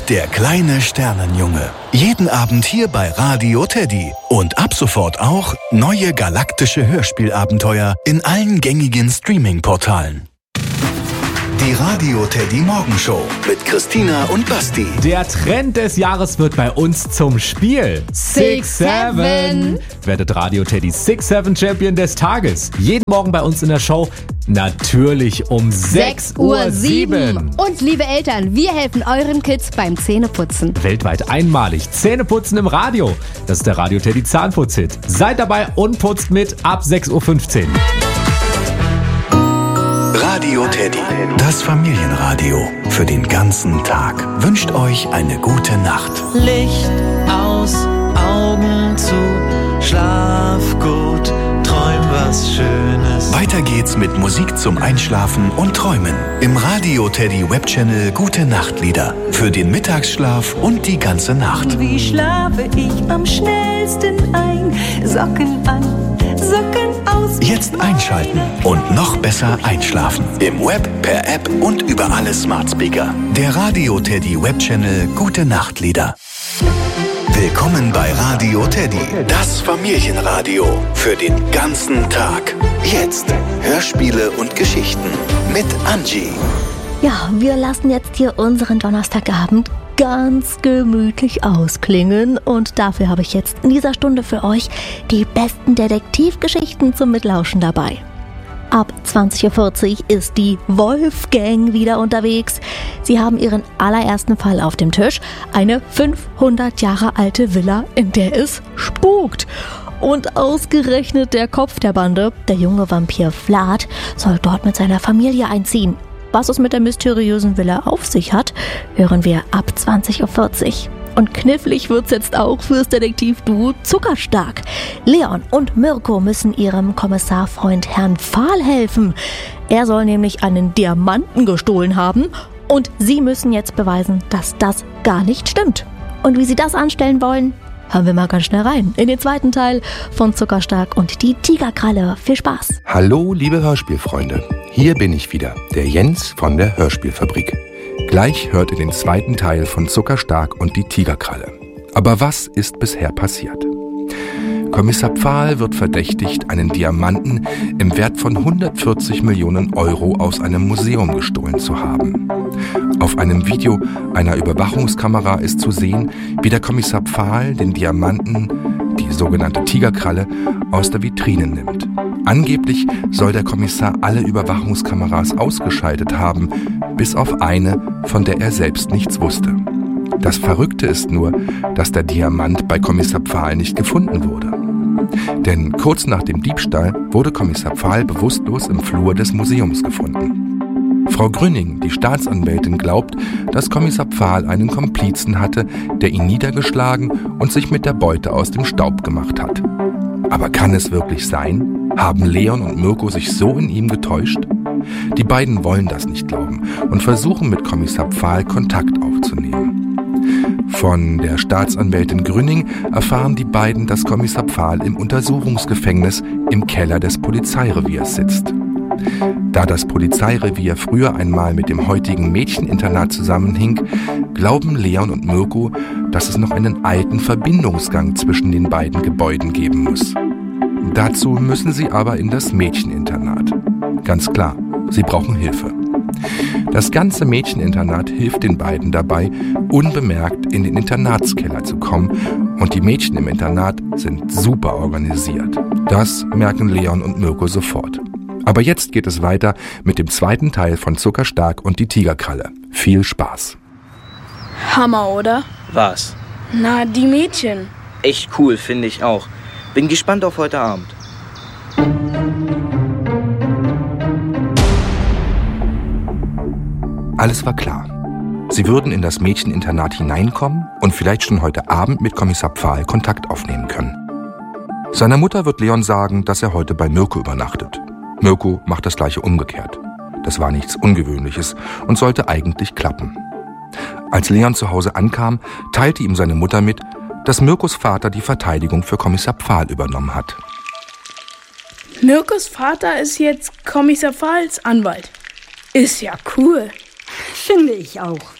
Mark, der kleine Sternenjunge. Jeden Abend hier bei Radio Teddy. Und ab sofort auch neue galaktische Hörspielabenteuer in allen gängigen Streaming-Portalen. Die Radio Teddy Morgenshow mit Christina und Basti. Der Trend des Jahres wird bei uns zum Spiel. 6-7. Werdet Radio Teddy 6-7 Champion des Tages. Jeden Morgen bei uns in der Show. Natürlich um 6:07 Uhr. Und liebe Eltern, wir helfen euren Kids beim Zähneputzen. Weltweit einmalig. Zähneputzen im Radio. Das ist der Radio Teddy Zahnputz-Hit. Seid dabei und putzt mit ab 6:15 Uhr. Radio Teddy, das Familienradio für den ganzen Tag. Wünscht euch eine gute Nacht. Licht aus, Augen zu, schlaf gut, träum was Schönes. Weiter geht's mit Musik zum Einschlafen und Träumen. Im Radio Teddy Webchannel Gute Nachtlieder für den Mittagsschlaf und die ganze Nacht. Wie schlafe ich am schnellsten ein? Socken an, Socken aus. Jetzt einschalten und noch besser einschlafen. Im Web, per App und über alle Smart Speaker. Der Radio Teddy Webchannel Gute Nachtlieder. Willkommen bei Radio Teddy, das Familienradio für den ganzen Tag. Jetzt Hörspiele und Geschichten mit Angie. Ja, wir lassen jetzt hier unseren Donnerstagabend ganz gemütlich ausklingen und dafür habe ich jetzt in dieser Stunde für euch die besten Detektivgeschichten zum Mitlauschen dabei. Ab 20:40 Uhr ist die Wolfgang wieder unterwegs. Sie haben ihren allerersten Fall auf dem Tisch. Eine 500 Jahre alte Villa, in der es spukt. Und ausgerechnet der Kopf der Bande, der junge Vampir Vlad, soll dort mit seiner Familie einziehen. Was es mit der mysteriösen Villa auf sich hat, hören wir ab 20:40 Uhr. Und knifflig wird's jetzt auch fürs Detektivduo Zuckerstark. Leon und Mirko müssen ihrem Kommissarfreund Herrn Pfahl helfen. Er soll nämlich einen Diamanten gestohlen haben und sie müssen jetzt beweisen, dass das gar nicht stimmt. Und wie sie das anstellen wollen, hören wir mal ganz schnell rein in den zweiten Teil von Zuckerstark und die Tigerkralle. Viel Spaß! Hallo, liebe Hörspielfreunde. Hier bin ich wieder, der Jens von der Hörspielfabrik. Gleich hört ihr den zweiten Teil von Zuckerstark und die Tigerkralle. Aber was ist bisher passiert? Kommissar Pfahl wird verdächtigt, einen Diamanten im Wert von 140 Millionen Euro aus einem Museum gestohlen zu haben. Auf einem Video einer Überwachungskamera ist zu sehen, wie der Kommissar Pfahl den Diamanten, die sogenannte Tigerkralle, aus der Vitrine nimmt. Angeblich soll der Kommissar alle Überwachungskameras ausgeschaltet haben, bis auf eine, von der er selbst nichts wusste. Das Verrückte ist nur, dass der Diamant bei Kommissar Pfahl nicht gefunden wurde. Denn kurz nach dem Diebstahl wurde Kommissar Pfahl bewusstlos im Flur des Museums gefunden. Frau Grüning, die Staatsanwältin, glaubt, dass Kommissar Pfahl einen Komplizen hatte, der ihn niedergeschlagen und sich mit der Beute aus dem Staub gemacht hat. Aber kann es wirklich sein? Haben Leon und Mirko sich so in ihm getäuscht? Die beiden wollen das nicht glauben und versuchen mit Kommissar Pfahl Kontakt aufzunehmen. Von der Staatsanwältin Grüning erfahren die beiden, dass Kommissar Pfahl im Untersuchungsgefängnis im Keller des Polizeireviers sitzt. Da das Polizeirevier früher einmal mit dem heutigen Mädcheninternat zusammenhing, glauben Leon und Mirko, dass es noch einen alten Verbindungsgang zwischen den beiden Gebäuden geben muss. Dazu müssen sie aber in das Mädcheninternat. Ganz klar, sie brauchen Hilfe. Das ganze Mädcheninternat hilft den beiden dabei, unbemerkt in den Internatskeller zu kommen, und die Mädchen im Internat sind super organisiert. Das merken Leon und Mirko sofort. Aber jetzt geht es weiter mit dem zweiten Teil von Zuckerstark und die Tigerkralle. Viel Spaß. Hammer, oder? Was? Na, die Mädchen. Echt cool, finde ich auch. Bin gespannt auf heute Abend. Alles war klar. Sie würden in das Mädcheninternat hineinkommen und vielleicht schon heute Abend mit Kommissar Pfahl Kontakt aufnehmen können. Seiner Mutter wird Leon sagen, dass er heute bei Mirko übernachtet. Mirko macht das gleiche umgekehrt. Das war nichts Ungewöhnliches und sollte eigentlich klappen. Als Leon zu Hause ankam, teilte ihm seine Mutter mit, dass Mirkos Vater die Verteidigung für Kommissar Pfahl übernommen hat. Mirkos Vater ist jetzt Kommissar Pfahls Anwalt. Ist ja cool. Finde ich auch.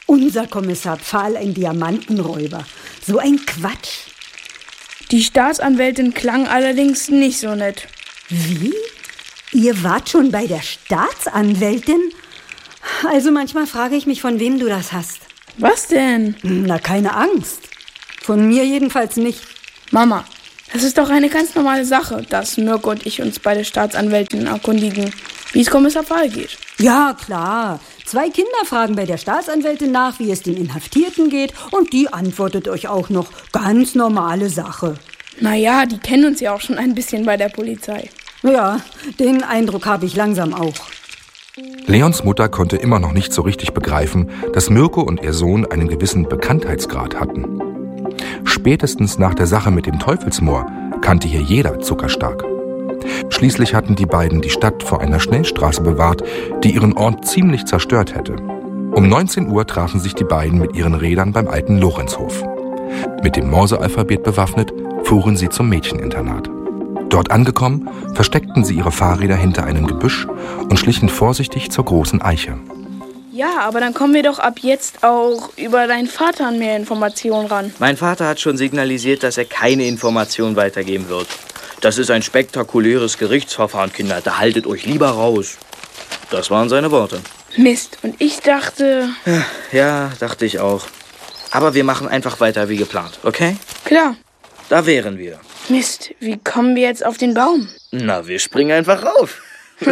Unser Kommissar Pfahl ein Diamantenräuber. So ein Quatsch. Die Staatsanwältin klang allerdings nicht so nett. Wie? Ihr wart schon bei der Staatsanwältin? Also manchmal frage ich mich, von wem du das hast. Was denn? Na, keine Angst. Von mir jedenfalls nicht. Mama, das ist doch eine ganz normale Sache, dass Mirko und ich uns bei der Staatsanwältin erkundigen, wie es Kommissar Pfahl geht. Ja, klar. 2 Kinder fragen bei der Staatsanwältin nach, wie es den Inhaftierten geht, und die antwortet euch auch noch. Ganz normale Sache. Naja, die kennen uns ja auch schon ein bisschen bei der Polizei. Ja, den Eindruck habe ich langsam auch. Leons Mutter konnte immer noch nicht so richtig begreifen, dass Mirko und ihr Sohn einen gewissen Bekanntheitsgrad hatten. Spätestens nach der Sache mit dem Teufelsmoor kannte hier jeder Zuckerstark. Schließlich hatten die beiden die Stadt vor einer Schnellstraße bewahrt, die ihren Ort ziemlich zerstört hätte. Um 19 Uhr trafen sich die beiden mit ihren Rädern beim alten Lorenzhof. Mit dem Morsealphabet bewaffnet, fuhren sie zum Mädcheninternat. Dort angekommen, versteckten sie ihre Fahrräder hinter einem Gebüsch und schlichen vorsichtig zur großen Eiche. Ja, aber dann kommen wir doch ab jetzt auch über deinen Vater an mehr Informationen ran. Mein Vater hat schon signalisiert, dass er keine Informationen weitergeben wird. Das ist ein spektakuläres Gerichtsverfahren, Kinder. Da haltet euch lieber raus. Das waren seine Worte. Mist, und ich dachte... Ja, dachte ich auch. Aber wir machen einfach weiter wie geplant, okay? Klar. Da wären wir. Mist, wie kommen wir jetzt auf den Baum? Na, wir springen einfach rauf.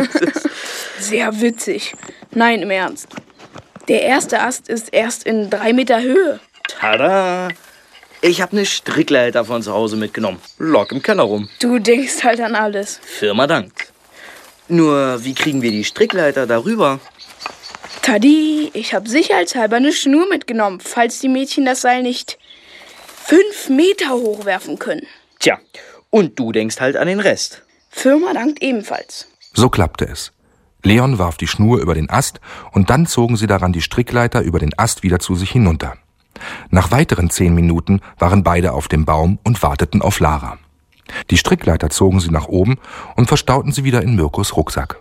Sehr witzig. Nein, im Ernst. Der erste Ast ist erst in 3 Meter Höhe. Tada! Ich habe eine Strickleiter von zu Hause mitgenommen. Lock im Keller rum. Du denkst halt an alles. Firma dankt. Nur, wie kriegen wir die Strickleiter darüber? Tadi, ich habe sicherheitshalber eine Schnur mitgenommen, falls die Mädchen das Seil nicht 5 Meter hochwerfen können. Tja, und du denkst halt an den Rest. Firma dankt ebenfalls. So klappte es. Leon warf die Schnur über den Ast und dann zogen sie daran die Strickleiter über den Ast wieder zu sich hinunter. Nach weiteren 10 Minuten waren beide auf dem Baum und warteten auf Lara. Die Strickleiter zogen sie nach oben und verstauten sie wieder in Mirkos Rucksack.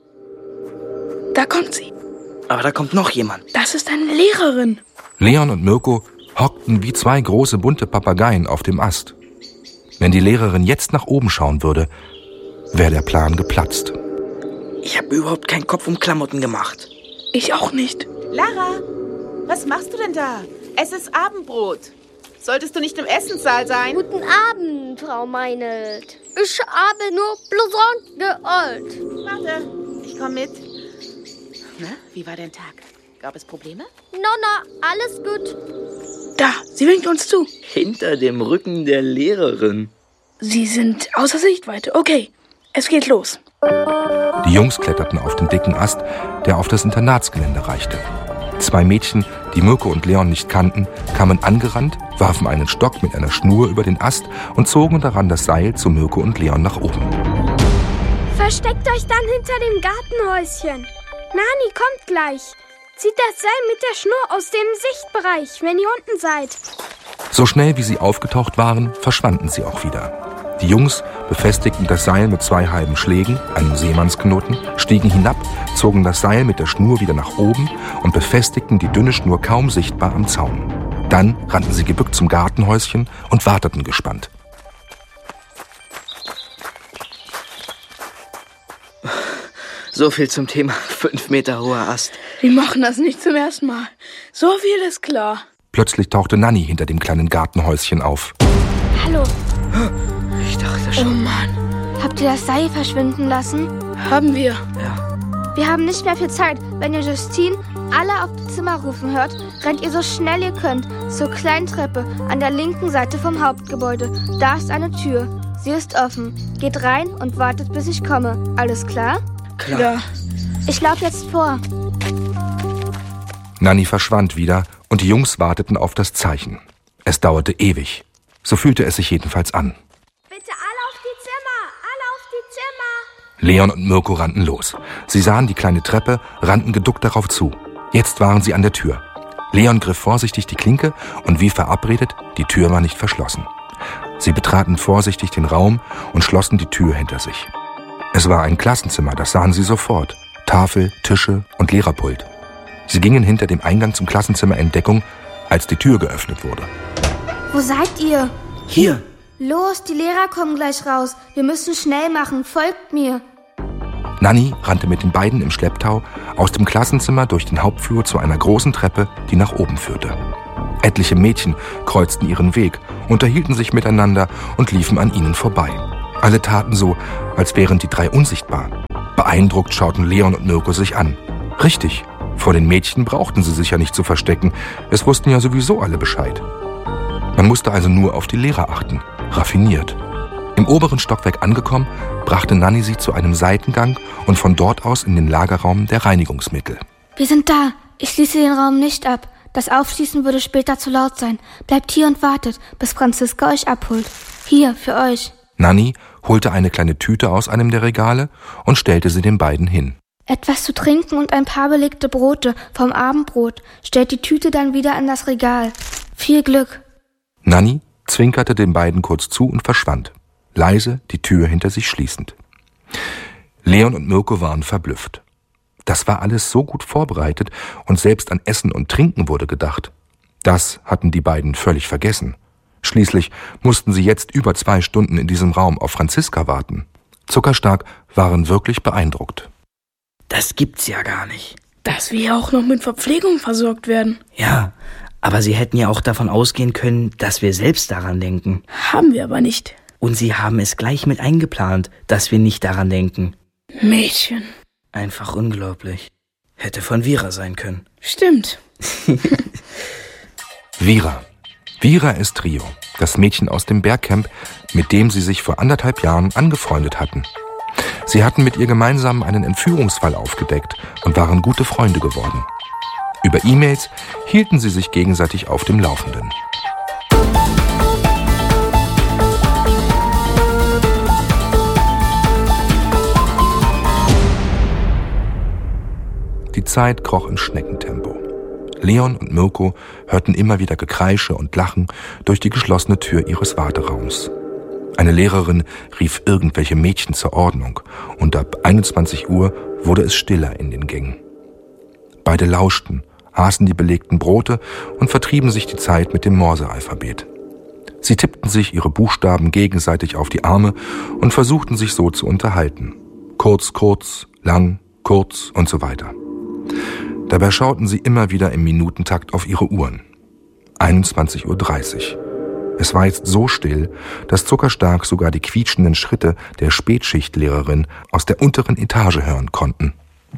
Da kommt sie. Aber da kommt noch jemand. Das ist eine Lehrerin. Leon und Mirko hockten wie 2 große bunte Papageien auf dem Ast. Wenn die Lehrerin jetzt nach oben schauen würde, wäre der Plan geplatzt. Ich habe überhaupt keinen Kopf um Klamotten gemacht. Ich auch nicht. Lara, was machst du denn da? Es ist Abendbrot. Solltest du nicht im Essenssaal sein? Guten Abend, Frau Meinelt. Ich habe nur Blouson geholt. Warte, ich komme mit. Na, wie war dein Tag? Gab es Probleme? Nonna, alles gut. Da, sie winkt uns zu. Hinter dem Rücken der Lehrerin. Sie sind außer Sichtweite. Okay, es geht los. Die Jungs kletterten auf den dicken Ast, der auf das Internatsgelände reichte. 2 Mädchen, die Mirko und Leon nicht kannten, kamen angerannt, warfen einen Stock mit einer Schnur über den Ast und zogen daran das Seil zu Mirko und Leon nach oben. Versteckt euch dann hinter dem Gartenhäuschen. Nani kommt gleich. Zieht das Seil mit der Schnur aus dem Sichtbereich, wenn ihr unten seid. So schnell wie sie aufgetaucht waren, verschwanden sie auch wieder. Die Jungs befestigten das Seil mit 2 halben Schlägen, einem Seemannsknoten, stiegen hinab, zogen das Seil mit der Schnur wieder nach oben und befestigten die dünne Schnur kaum sichtbar am Zaun. Dann rannten sie gebückt zum Gartenhäuschen und warteten gespannt. So viel zum Thema 5 Meter hoher Ast. Wir machen das nicht zum ersten Mal. So viel ist klar. Plötzlich tauchte Nanni hinter dem kleinen Gartenhäuschen auf. Hallo. Ich dachte schon. Oh Mann. Habt ihr das Seil verschwinden lassen? Haben wir. Ja. Wir haben nicht mehr viel Zeit. Wenn ihr Justine alle auf das Zimmer rufen hört, rennt ihr so schnell ihr könnt zur kleinen Treppe an der linken Seite vom Hauptgebäude. Da ist eine Tür. Sie ist offen. Geht rein und wartet, bis ich komme. Alles klar? Klar. Ich laufe jetzt vor. Nanni verschwand wieder und die Jungs warteten auf das Zeichen. Es dauerte ewig. So fühlte es sich jedenfalls an. Bitte alle auf die Zimmer! Alle auf die Zimmer! Leon und Mirko rannten los. Sie sahen die kleine Treppe, rannten geduckt darauf zu. Jetzt waren sie an der Tür. Leon griff vorsichtig die Klinke und wie verabredet, die Tür war nicht verschlossen. Sie betraten vorsichtig den Raum und schlossen die Tür hinter sich. Es war ein Klassenzimmer, das sahen sie sofort. Tafel, Tische und Lehrerpult. Sie gingen hinter dem Eingang zum Klassenzimmer in Deckung, als die Tür geöffnet wurde. Wo seid ihr? Hier. Los, die Lehrer kommen gleich raus. Wir müssen schnell machen. Folgt mir. Nanny rannte mit den beiden im Schlepptau aus dem Klassenzimmer durch den Hauptflur zu einer großen Treppe, die nach oben führte. Etliche Mädchen kreuzten ihren Weg, unterhielten sich miteinander und liefen an ihnen vorbei. Alle taten so, als wären die drei unsichtbar. Beeindruckt schauten Leon und Mirko sich an. Richtig, vor den Mädchen brauchten sie sich ja nicht zu verstecken. Es wussten ja sowieso alle Bescheid. Man musste also nur auf die Lehrer achten. Raffiniert. Im oberen Stockwerk angekommen, brachte Nanny sie zu einem Seitengang und von dort aus in den Lagerraum der Reinigungsmittel. Wir sind da. Ich schließe den Raum nicht ab. Das Aufschließen würde später zu laut sein. Bleibt hier und wartet, bis Franziska euch abholt. Hier, für euch. Nanny holte eine kleine Tüte aus einem der Regale und stellte sie den beiden hin. Etwas zu trinken und ein paar belegte Brote vom Abendbrot. Stellt die Tüte dann wieder in das Regal. Viel Glück. Nanny zwinkerte den beiden kurz zu und verschwand, leise die Tür hinter sich schließend. Leon und Mirko waren verblüfft. Das war alles so gut vorbereitet und selbst an Essen und Trinken wurde gedacht. Das hatten die beiden völlig vergessen. Schließlich mussten sie jetzt über 2 Stunden in diesem Raum auf Franziska warten. Zuckerstark waren wirklich beeindruckt. Das gibt's ja gar nicht. Dass wir auch noch mit Verpflegung versorgt werden. Ja, aber sie hätten ja auch davon ausgehen können, dass wir selbst daran denken. Haben wir aber nicht. Und sie haben es gleich mit eingeplant, dass wir nicht daran denken. Mädchen. Einfach unglaublich. Hätte von Vira sein können. Stimmt. Vira. Vira ist Trio, das Mädchen aus dem Bergcamp, mit dem sie sich vor 1,5 Jahren angefreundet hatten. Sie hatten mit ihr gemeinsam einen Entführungsfall aufgedeckt und waren gute Freunde geworden. Über E-Mails hielten sie sich gegenseitig auf dem Laufenden. Die Zeit kroch im Schneckentempo. Leon und Mirko hörten immer wieder Gekreische und Lachen durch die geschlossene Tür ihres Warteraums. Eine Lehrerin rief irgendwelche Mädchen zur Ordnung und ab 21 Uhr wurde es stiller in den Gängen. Beide lauschten, aßen die belegten Brote und vertrieben sich die Zeit mit dem Morsealphabet. Sie tippten sich ihre Buchstaben gegenseitig auf die Arme und versuchten sich so zu unterhalten. Kurz, kurz, lang, kurz und so weiter. Dabei schauten sie immer wieder im Minutentakt auf ihre Uhren. 21:30 Uhr. Es war jetzt so still, dass Zuckerstark sogar die quietschenden Schritte der Spätschichtlehrerin aus der unteren Etage hören konnten.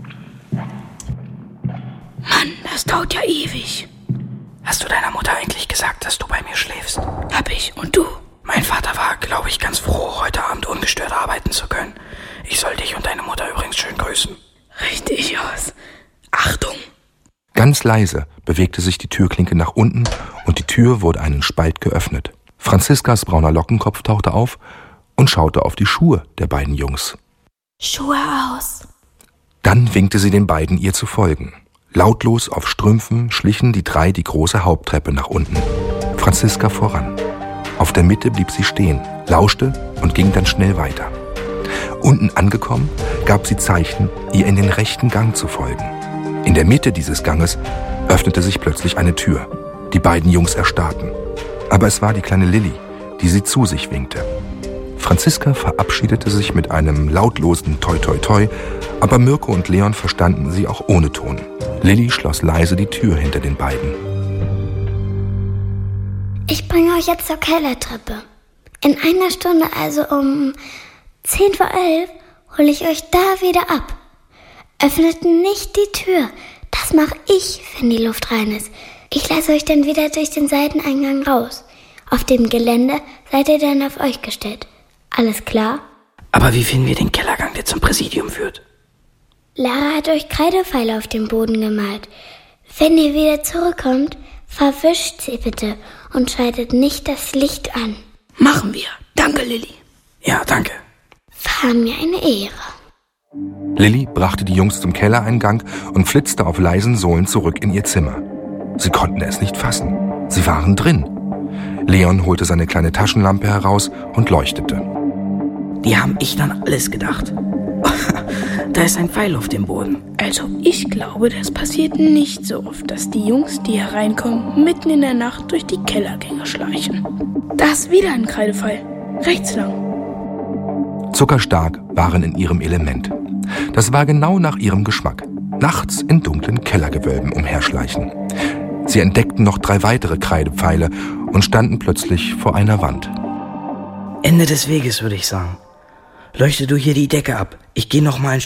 Mann, das dauert ja ewig. Hast du deiner Mutter eigentlich gesagt, dass du bei mir schläfst? Hab ich. Und du? Mein Vater war, glaube ich, ganz froh, heute Abend ungestört arbeiten zu können. Ich soll dich und deine Mutter übrigens schön grüßen. Richtig aus. Achtung! Ganz leise bewegte sich die Türklinke nach unten und die Tür wurde einen Spalt geöffnet. Franziskas brauner Lockenkopf tauchte auf und schaute auf die Schuhe der beiden Jungs. Schuhe aus. Dann winkte sie den beiden, ihr zu folgen. Lautlos auf Strümpfen schlichen die drei die große Haupttreppe nach unten. Franziska voran. Auf der Mitte blieb sie stehen, lauschte und ging dann schnell weiter. Unten angekommen, gab sie Zeichen, ihr in den rechten Gang zu folgen. In der Mitte dieses Ganges öffnete sich plötzlich eine Tür. Die beiden Jungs erstarrten. Aber es war die kleine Lilly, die sie zu sich winkte. Franziska verabschiedete sich mit einem lautlosen Toi Toi Toi, aber Mirko und Leon verstanden sie auch ohne Ton. Lilly schloss leise die Tür hinter den beiden. Ich bringe euch jetzt zur Kellertreppe. In einer Stunde, also um 10 vor 11, hole ich euch da wieder ab. Öffnet nicht die Tür. Das mache ich, wenn die Luft rein ist. Ich lasse euch dann wieder durch den Seiteneingang raus. Auf dem Gelände seid ihr dann auf euch gestellt. Alles klar? Aber wie finden wir den Kellergang, der zum Präsidium führt? Lara hat euch Kreidepfeile auf den Boden gemalt. Wenn ihr wieder zurückkommt, verwischt sie bitte und schaltet nicht das Licht an. Machen wir. Danke, Lilly. Ja, danke. War mir eine Ehre. Lilly brachte die Jungs zum Kellereingang und flitzte auf leisen Sohlen zurück in ihr Zimmer. Sie konnten es nicht fassen. Sie waren drin. Leon holte seine kleine Taschenlampe heraus und leuchtete. Die haben echt an alles gedacht. Da ist ein Pfeil auf dem Boden. Also ich glaube, das passiert nicht so oft, dass die Jungs, die hereinkommen, mitten in der Nacht durch die Kellergänge schleichen. Da ist wieder ein Kreidepfeil. Rechts lang. Zuckerstark waren in ihrem Element. Das war genau nach ihrem Geschmack. Nachts in dunklen Kellergewölben umherschleichen. Sie entdeckten noch 3 weitere Kreidepfeile und standen plötzlich vor einer Wand. Ende des Weges, würde ich sagen. Leuchte du hier die Decke ab. Ich gehe noch mal ein